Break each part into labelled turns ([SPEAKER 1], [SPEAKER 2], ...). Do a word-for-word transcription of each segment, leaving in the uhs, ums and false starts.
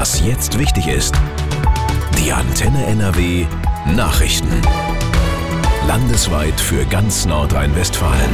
[SPEAKER 1] Was jetzt wichtig ist. Die Antenne N R W Nachrichten. Landesweit für ganz Nordrhein-Westfalen.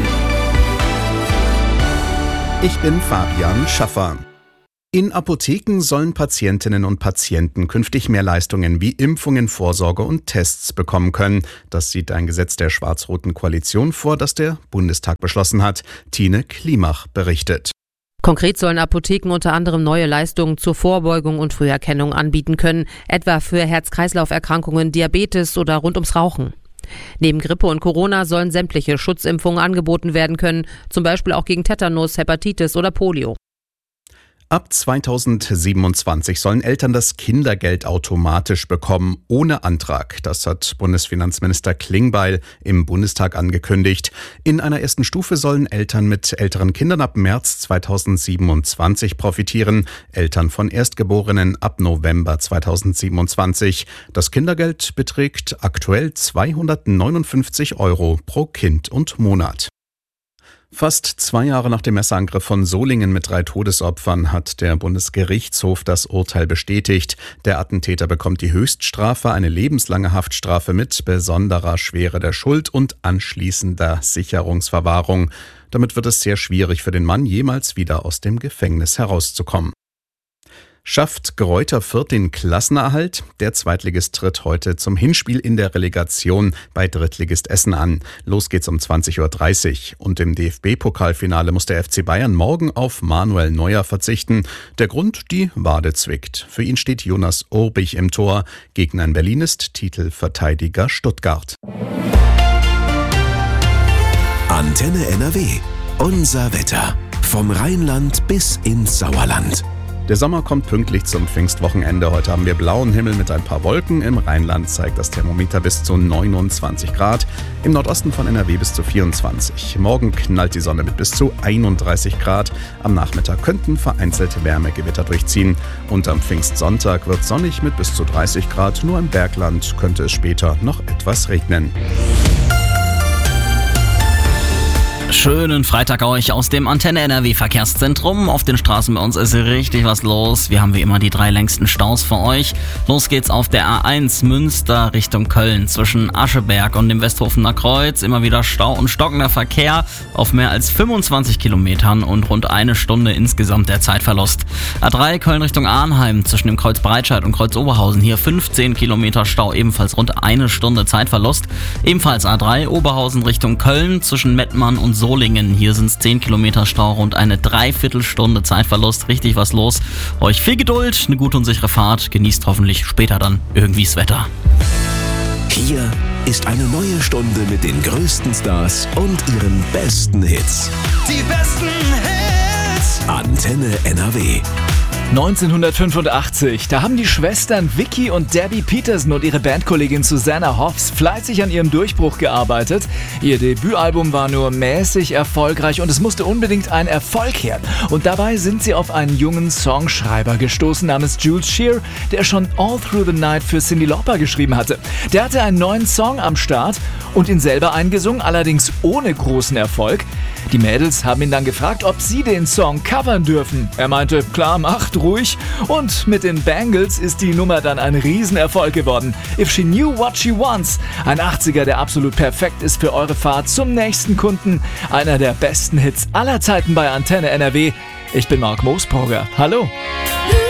[SPEAKER 2] Ich bin Fabian Schaffer. In Apotheken sollen Patientinnen und Patienten künftig mehr Leistungen wie Impfungen, Vorsorge und Tests bekommen können. Das sieht ein Gesetz der schwarz-roten Koalition vor, das der Bundestag beschlossen hat. Tine Klimach berichtet.
[SPEAKER 3] Konkret sollen Apotheken unter anderem neue Leistungen zur Vorbeugung und Früherkennung anbieten können, etwa für Herz-Kreislauf-Erkrankungen, Diabetes oder rund ums Rauchen. Neben Grippe und Corona sollen sämtliche Schutzimpfungen angeboten werden können, zum Beispiel auch gegen Tetanus, Hepatitis oder Polio.
[SPEAKER 2] Ab zweitausendsiebenundzwanzig sollen Eltern das Kindergeld automatisch bekommen, ohne Antrag. Das hat Bundesfinanzminister Klingbeil im Bundestag angekündigt. In einer ersten Stufe sollen Eltern mit älteren Kindern ab März zweitausendsiebenundzwanzig profitieren, Eltern von Erstgeborenen ab November zweitausendsiebenundzwanzig. Das Kindergeld beträgt aktuell zweihundertneunundfünfzig Euro pro Kind und Monat. Fast zwei Jahre nach dem Messerangriff von Solingen mit drei Todesopfern hat der Bundesgerichtshof das Urteil bestätigt. Der Attentäter bekommt die Höchststrafe, eine lebenslange Haftstrafe mit besonderer Schwere der Schuld und anschließender Sicherungsverwahrung. Damit wird es sehr schwierig für den Mann, jemals wieder aus dem Gefängnis herauszukommen. Schafft Greuther Fürth den Klassenerhalt? Der Zweitligist tritt heute zum Hinspiel in der Relegation bei Drittligist Essen an. Los geht's um zwanzig Uhr dreißig. Und im D F B-Pokalfinale muss der F C Bayern morgen auf Manuel Neuer verzichten. Der Grund? Die Wade zwickt. Für ihn steht Jonas Urbich im Tor. Gegner in Berlin ist Titelverteidiger Stuttgart.
[SPEAKER 1] Antenne N R W. Unser Wetter. Vom Rheinland bis ins Sauerland.
[SPEAKER 2] Der Sommer kommt pünktlich zum Pfingstwochenende. Heute haben wir blauen Himmel mit ein paar Wolken. Im Rheinland zeigt das Thermometer bis zu neunundzwanzig Grad. Im Nordosten von N R W bis zu vierundzwanzig. Morgen knallt die Sonne mit bis zu einunddreißig Grad. Am Nachmittag könnten vereinzelte Wärmegewitter durchziehen. Und am Pfingstsonntag wird sonnig mit bis zu dreißig Grad. Nur im Bergland könnte es später noch etwas regnen.
[SPEAKER 4] Schönen Freitag euch aus dem Antenne N R W Verkehrszentrum. Auf den Straßen bei uns ist richtig was los. Wir haben wie immer die drei längsten Staus für euch. Los geht's auf der A eins Münster Richtung Köln zwischen Ascheberg und dem Westhofener Kreuz. Immer wieder Stau und stockender Verkehr auf mehr als fünfundzwanzig Kilometern und rund eine Stunde insgesamt der Zeitverlust. A drei Köln Richtung Arnheim zwischen dem Kreuz Breitscheid und Kreuz Oberhausen. Hier fünfzehn Kilometer Stau, ebenfalls rund eine Stunde Zeitverlust. Ebenfalls A drei Oberhausen Richtung Köln zwischen Mettmann und Solingen. Hier sind es zehn Kilometer Stau, rund eine Dreiviertelstunde Zeitverlust. Richtig was los. Euch viel Geduld, eine gute und sichere Fahrt. Genießt hoffentlich später dann irgendwie das Wetter.
[SPEAKER 1] Hier ist eine neue Stunde mit den größten Stars und ihren besten Hits.
[SPEAKER 5] Die besten Hits.
[SPEAKER 1] Antenne N R W.
[SPEAKER 6] neunzehnhundertfünfundachtzig, da haben die Schwestern Vicky und Debbie Peterson und ihre Bandkollegin Susanna Hoffs fleißig an ihrem Durchbruch gearbeitet. Ihr Debütalbum war nur mäßig erfolgreich und es musste unbedingt ein Erfolg her. Und dabei sind sie auf einen jungen Songschreiber gestoßen namens Jules Shear, der schon All Through the Night für Cyndi Lauper geschrieben hatte. Der hatte einen neuen Song am Start und ihn selber eingesungen, allerdings ohne großen Erfolg. Die Mädels haben ihn dann gefragt, ob sie den Song covern dürfen. Er meinte, klar, macht ruhig. Und mit den Bangles ist die Nummer dann ein Riesenerfolg geworden. If She Knew What She Wants. Ein achtziger, der absolut perfekt ist für eure Fahrt zum nächsten Kunden. Einer der besten Hits aller Zeiten bei Antenne N R W. Ich bin Marc Moosbrugger. Hallo.